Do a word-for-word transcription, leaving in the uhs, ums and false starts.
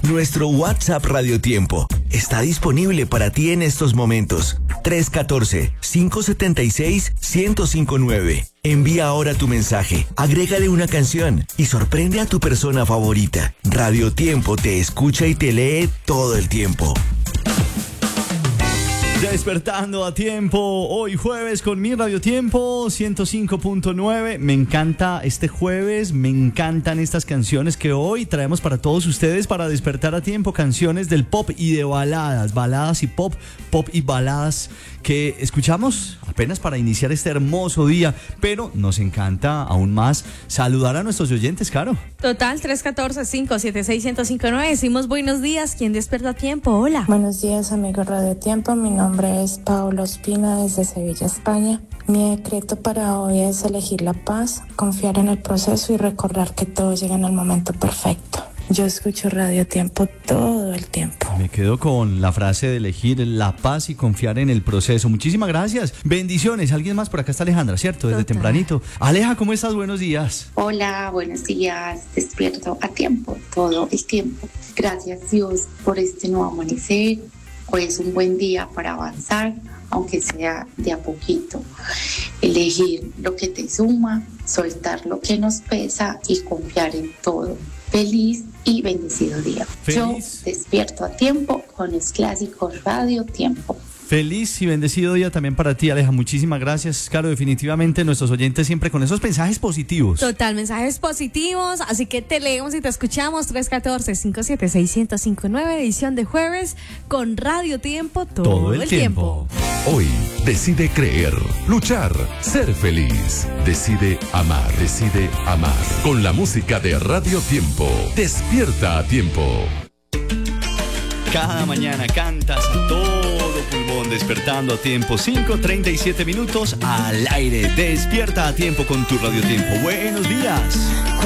Nuestro WhatsApp Radio Tiempo está disponible para ti en estos momentos. tres uno cuatro, cinco siete seis, uno cero cinco nueve. Envía ahora tu mensaje, agrégale una canción y sorprende a tu persona favorita. Radio Tiempo te escucha y te lee todo el tiempo. Despertando a tiempo, hoy jueves con mi Radio Tiempo ciento cinco punto nueve. Me encanta este jueves, me encantan estas canciones que hoy traemos para todos ustedes para despertar a tiempo. Canciones del pop y de baladas, baladas y pop, pop y baladas que escuchamos apenas para iniciar este hermoso día. Pero nos encanta aún más saludar a nuestros oyentes, Caro. Total, tres uno cuatro, cinco siete seis, uno cero cinco nueve. Decimos buenos días, ¿quién despierta a tiempo? Hola. Buenos días, amigos Radio Tiempo. Mi nombre Mi nombre es Paola Ospina desde Sevilla, España. Mi decreto para hoy es elegir la paz, confiar en el proceso y recordar que todo llega en el momento perfecto. Yo escucho Radio Tiempo todo el tiempo. Me quedo con la frase de elegir la paz y confiar en el proceso. Muchísimas gracias. Bendiciones. ¿Alguien más? Por acá está Alejandra, ¿cierto? Desde Total. tempranito. Aleja, ¿cómo estás? Buenos días. Hola, buenos días. Despierto a tiempo, todo el tiempo. Gracias, Dios, por este nuevo amanecer. Hoy es un buen día para avanzar, aunque sea de a poquito. Elegir lo que te suma, soltar lo que nos pesa y confiar en todo. Feliz y bendecido día. Feliz. Yo despierto a tiempo con los clásicos Radio Tiempo. Feliz y bendecido día también para ti, Aleja. Muchísimas gracias. Claro, definitivamente nuestros oyentes siempre con esos mensajes positivos. Total, mensajes positivos. Así que te leemos y te escuchamos. tres uno cuatro, cinco siete seis, uno cero cinco nueve, edición de jueves con Radio Tiempo todo, todo el, el tiempo. tiempo. Hoy decide creer, luchar, ser feliz. Decide amar, decide amar. Con la música de Radio Tiempo. Despierta a tiempo. Cada mañana cantas a todo pulmón, despertando a tiempo. cinco treinta y siete minutos al aire. Despierta a tiempo con tu Radio Tiempo. Buenos días.